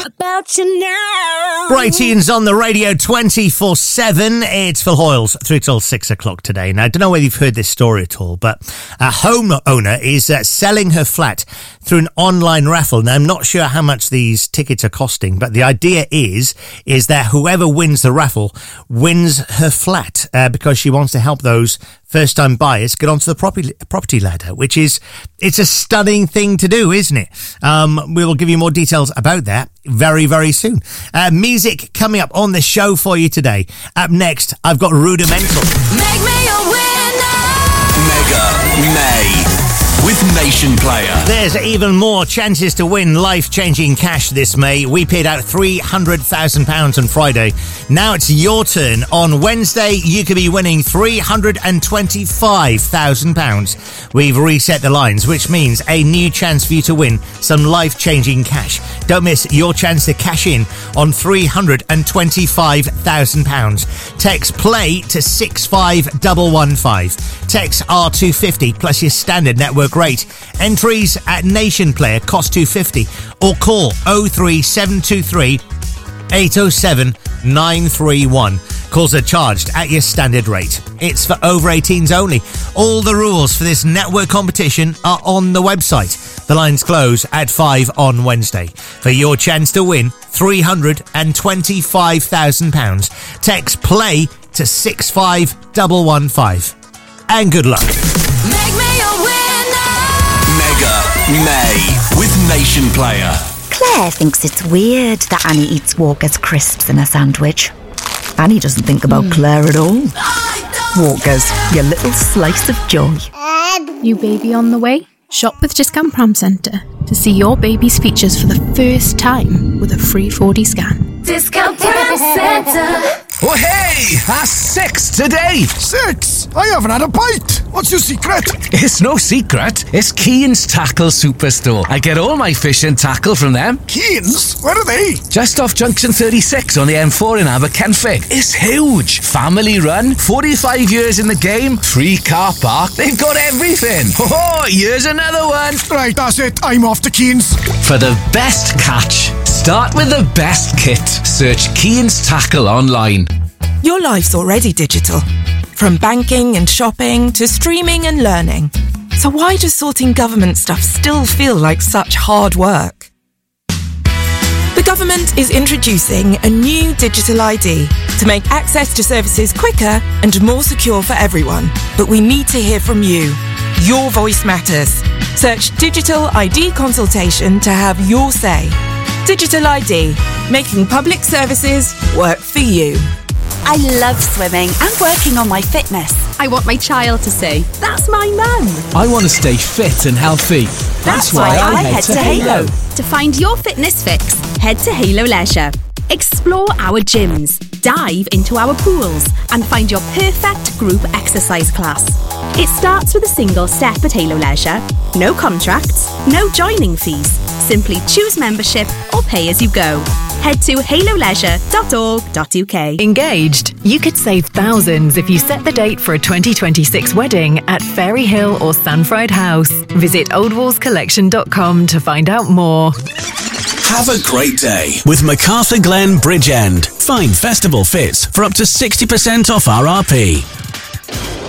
About you now. Bright Ian's on the radio 24/7. It's Phil Hoyles, 3 till 6 o'clock today. Now, I don't know whether you've heard this story at all, but a homeowner is selling her flat through an online raffle. Now, I'm not sure how much these tickets are costing, but the idea is that whoever wins the raffle wins her flat because she wants to help those first-time buyers get onto the property ladder, which is, it's a stunning thing to do, isn't it? We will give you more details about that very, very soon. Music coming up on the show for you today. Up next, I've got Rudimental. Make me a winner. Mega May with Nation Player. There's even more chances to win life-changing cash this May. We paid out £300,000 on Friday. Now it's your turn. On Wednesday, you could be winning £325,000. We've reset the lines, which means a new chance for you to win some life-changing cash. Don't miss your chance to cash in on £325,000. Text PLAY to 65115. Text R250 plus your standard network rate. Entries at Nation Player cost £250 or call 03723 807 931. Calls are charged at your standard rate. It's for over 18s only. All the rules for this network competition are on the website. The lines close at 5 on Wednesday. For your chance to win £325,000, text PLAY to 65115. And good luck. Make me a winner. Mega May with Nation Player. Claire thinks it's weird that Annie eats Walker's crisps in a sandwich. Annie doesn't think about Claire at all. Walker's, your little slice of joy. New baby on the way? Shop with Discount Pram Centre to see your baby's features for the first time with a free 4D scan. Discount Pram Centre. Oh, hey! That's 6 today! 6? I haven't had a bite. What's your secret? It's no secret. It's Keane's Tackle Superstore. I get all my fish and tackle from them. Keane's? Where are they? Just off Junction 36 on the M4 in Aberkenfig. It's huge. Family run, 45 years in the game, free car park. They've got everything. Oh, here's another one. Right, that's it. I'm off to Keane's. For the best catch, start with the best kit. Search Keane's Tackle online. Your life's already digital. From banking and shopping to streaming and learning. So why does sorting government stuff still feel like such hard work? The government is introducing a new digital ID to make access to services quicker and more secure for everyone. But we need to hear from you. Your voice matters. Search Digital ID Consultation to have your say. Digital ID, making public services work for you. I love swimming and working on my fitness. I want my child to say, that's my mum. I want to stay fit and healthy. That's why I head to Halo. To find your fitness fix, head to Halo Leisure. Explore our gyms, dive into our pools, and find your perfect group exercise class. It starts with a single step at Halo Leisure. No contracts, no joining fees. Simply choose membership or pay as you go. Head to haloleisure.org.uk. Engaged. You could save thousands if you set the date for a 2026 wedding at Fairy Hill or Sanfried House. Visit oldwallscollection.com to find out more. Have a great day with MacArthur Glen Bridgend. Find festival fits for up to 60% off RRP.